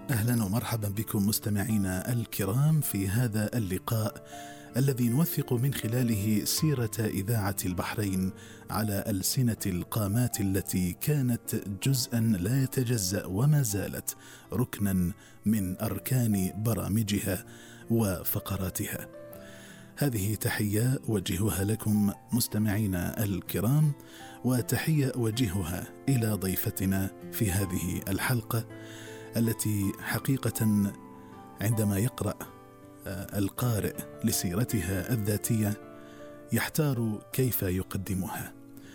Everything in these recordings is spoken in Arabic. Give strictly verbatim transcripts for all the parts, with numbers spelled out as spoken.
أهلا ومرحبا بكم مستمعينا الكرام في هذا اللقاء الذي نوثق من خلاله سيرة إذاعة البحرين على ألسنة القامات التي كانت جزءا لا يتجزأ وما زالت ركنا من أركان برامجها وفقراتها. هذه تحية أوجهها لكم مستمعينا الكرام، وتحية أوجهها إلى ضيفتنا في هذه الحلقة التي حقيقة عندما يقرأ القارئ لسيرتها الذاتية يحتار كيف يقدمها،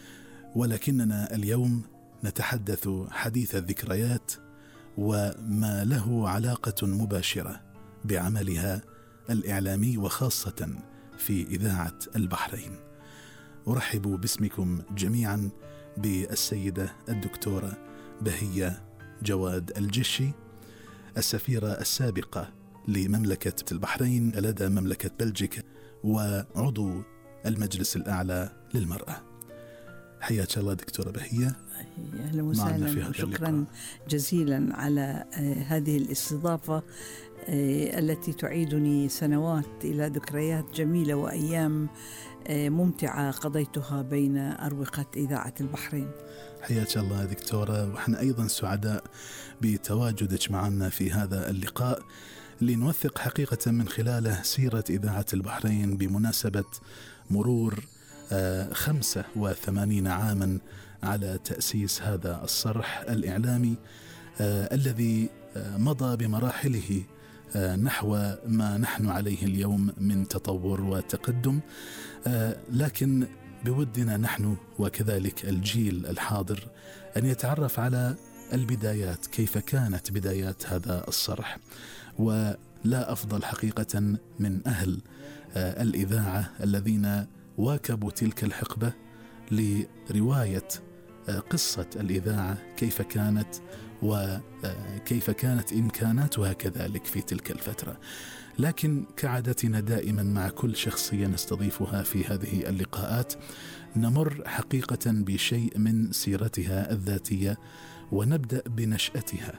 ولكننا اليوم نتحدث حديث الذكريات وما له علاقة مباشرة بعملها الإعلامي وخاصة في إذاعة البحرين. أرحب باسمكم جميعا بالسيدة الدكتورة بهية جواد الجشي، السفيرة السابقة لمملكة البحرين لدى مملكة بلجيكا وعضو المجلس الأعلى للمرأة. حياك الله دكتورة بهية. أهلا وسهلا وشكرا جزيلا على هذه الاستضافة التي تعيدني سنوات إلى ذكريات جميلة وأيام ممتعة قضيتها بين أروقة إذاعة البحرين. حياك الله دكتورة، ونحن أيضا سعداء بتواجدك معنا في هذا اللقاء لنوثق حقيقة من خلاله سيرة إذاعة البحرين بمناسبة مرور خمسة وثمانين عاما على تأسيس هذا الصرح الإعلامي الذي مضى بمراحله نحو ما نحن عليه اليوم من تطور وتقدم، لكن بودنا نحن وكذلك الجيل الحاضر أن يتعرف على البدايات، كيف كانت بدايات هذا الصرح. ولا أفضل حقيقة من أهل الإذاعة الذين واكبوا تلك الحقبة لرواية قصة الإذاعة، كيف كانت وكيف كانت إمكاناتها كذلك في تلك الفترة. لكن كعادتنا دائما مع كل شخصية نستضيفها في هذه اللقاءات نمر حقيقة بشيء من سيرتها الذاتية ونبدأ بنشأتها.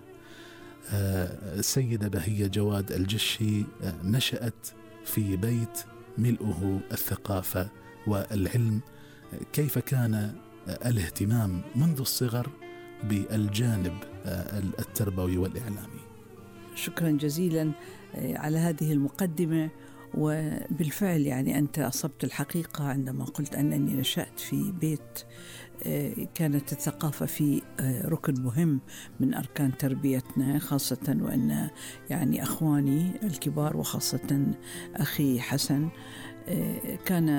السيدة بهية جواد الجشي نشأت في بيت ملؤه الثقافة والعلم. كيف كان الاهتمام منذ الصغر بالجانب التربوي والإعلامي؟ شكرا جزيلا على هذه المقدمة، وبالفعل يعني أنت أصبت الحقيقة عندما قلت أنني نشأت في بيت كانت الثقافة فيه ركن مهم من أركان تربيتنا، خاصة وأن يعني أخواني الكبار وخاصة أخي حسن كان